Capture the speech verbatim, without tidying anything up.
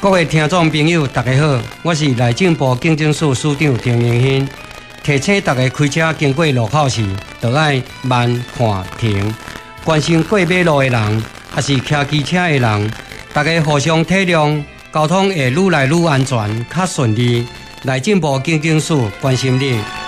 各位听众朋友，大家好，我是内政部警政署署长丁永兴，提醒大家开车经过路口时，就要慢看停。关心过马路的人，也是骑机车的人，大家互相体谅，交通会愈来愈安全、较顺利。内政部警政署关心你。